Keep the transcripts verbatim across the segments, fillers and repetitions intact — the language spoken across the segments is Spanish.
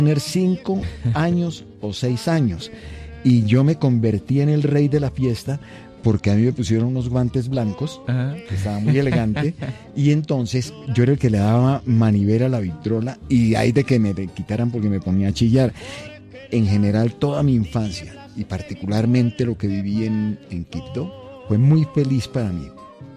tener cinco años o seis años. Y yo me convertí en el rey de la fiesta porque a mí me pusieron unos guantes blancos, uh-huh. que estaba muy elegante, y entonces yo era el que le daba manivela a la vitrola y hay de que me quitaran porque me ponía a chillar. En general, toda mi infancia, y particularmente lo que viví en, en Quibdó, fue muy feliz para mí.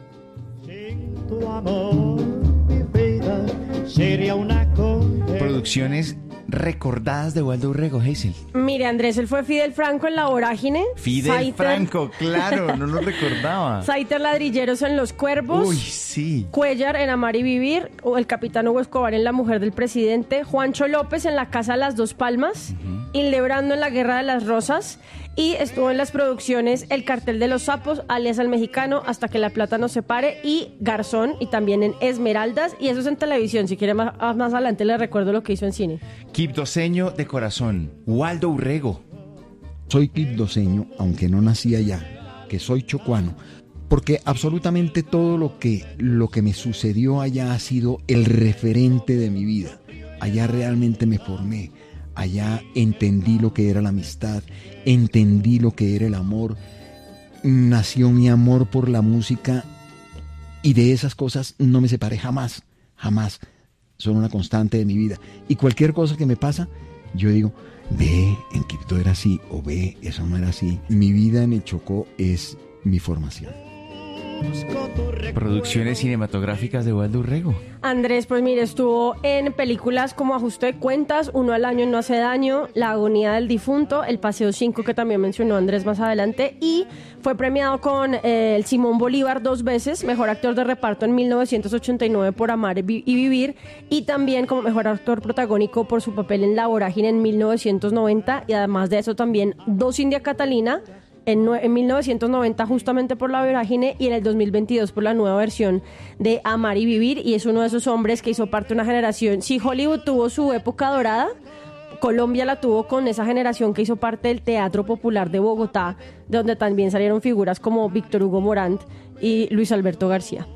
Sin tu amor, mi vida sería una cosa. Producciones recordadas de Waldo Urrego, Hazel. Mire, Andrés, él fue Fidel Franco en La Vorágine. Fidel Saiter, Franco, claro, no lo recordaba. Saiter Ladrilleros en Los Cuervos. Uy, sí. Cuellar en Amar y Vivir, o el Capitán Hugo Escobar en La Mujer del Presidente, Juancho López en La Casa de las Dos Palmas, uh-huh. Inlebrando en La Guerra de las Rosas, y estuvo en las producciones El Cartel de los Sapos, alias El Mexicano, Hasta que la Plata nos separe, y Garzón, y también en Esmeraldas, y eso es en televisión. Si quiere más, más adelante le recuerdo lo que hizo en cine. Quibdoseño de corazón, Waldo Urrego. Soy quibdoseño, aunque no nací allá, que soy chocuano, porque absolutamente todo lo que, lo que me sucedió allá ha sido el referente de mi vida. Allá realmente me formé, allá entendí lo que era la amistad, entendí lo que era el amor, nació mi amor por la música y de esas cosas no me separé jamás, jamás. Son una constante de mi vida. Y cualquier cosa que me pasa, yo digo, ve, en Quibdó era así, o ve, eso no era así. Mi vida en el Chocó es mi formación. Producciones cinematográficas de Waldo Urrego. Andrés, pues mire, estuvo en películas como Ajuste de Cuentas, Uno al año no hace daño, La agonía del difunto, El Paseo cinco, que también mencionó Andrés más adelante, y fue premiado con eh, el Simón Bolívar dos veces, mejor actor de reparto en mil novecientos ochenta y nueve por Amar y Vivir, y también como mejor actor protagónico por su papel en La Vorágine en mil novecientos noventa, y además de eso también dos India Catalina, En, en mil novecientos noventa justamente por La Vorágine y en el dos mil veintidós por la nueva versión de Amar y Vivir, y es uno de esos hombres que hizo parte de una generación. Si Hollywood tuvo su época dorada, Colombia la tuvo con esa generación que hizo parte del Teatro Popular de Bogotá, de donde también salieron figuras como Víctor Hugo Morant y Luis Alberto García.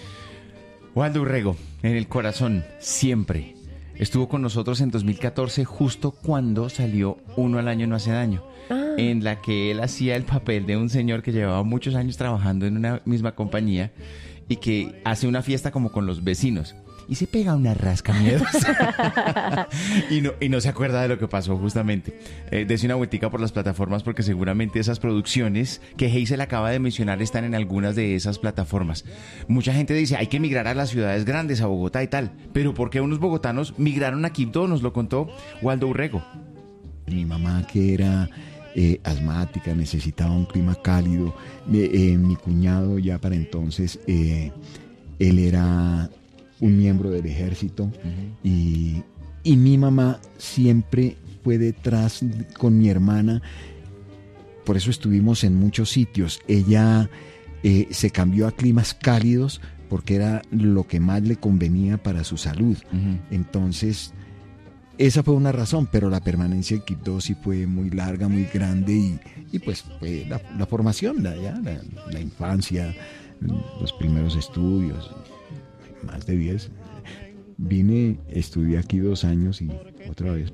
Waldo Urrego, en el corazón, siempre. Estuvo con nosotros en dos mil catorce, justo cuando salió Uno al año no hace daño, ah. en la que él hacía el papel de un señor que llevaba muchos años trabajando en una misma compañía y que hace una fiesta como con los vecinos y se pega una rasca miedosa y, no, y no se acuerda de lo que pasó justamente. Eh, dese una vueltica por las plataformas porque seguramente esas producciones que Hazel acaba de mencionar están en algunas de esas plataformas. Mucha gente dice, hay que migrar a las ciudades grandes, a Bogotá y tal, pero ¿por qué unos bogotanos migraron a Quibdó? Nos lo contó Waldo Urrego. Mi mamá, que era eh, asmática, necesitaba un clima cálido. Eh, eh, mi cuñado ya para entonces, eh, él era un miembro del ejército, uh-huh. y, y mi mamá siempre fue detrás con mi hermana, por eso estuvimos en muchos sitios. Ella eh, se cambió a climas cálidos porque era lo que más le convenía para su salud. Uh-huh. Entonces, esa fue una razón, pero la permanencia en Quibdó sí fue muy larga, muy grande, y, y pues fue la, la formación, la, ya, la, la infancia, los primeros estudios. Más de diez. Vine, estudié aquí dos años y otra vez.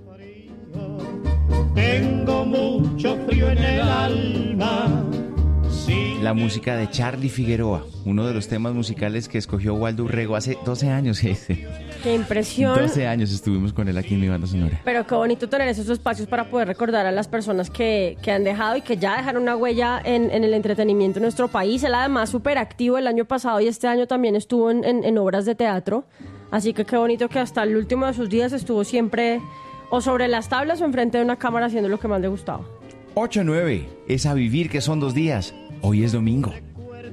Tengo mucho frío en el alma. La música de Charly Figueroa, uno de los temas musicales que escogió Waldo Urrego hace doce años. ¡Qué impresión! doce años estuvimos con él aquí en mi banda sonora. Pero qué bonito tener esos espacios para poder recordar a las personas que, que han dejado y que ya dejaron una huella en, en el entretenimiento en nuestro país. Él además súper activo el año pasado y este año también estuvo en, en, en obras de teatro. Así que qué bonito que hasta el último de sus días estuvo siempre o sobre las tablas o enfrente de una cámara haciendo lo que más le gustaba. ocho nueve, es a vivir que son dos días. Hoy es domingo.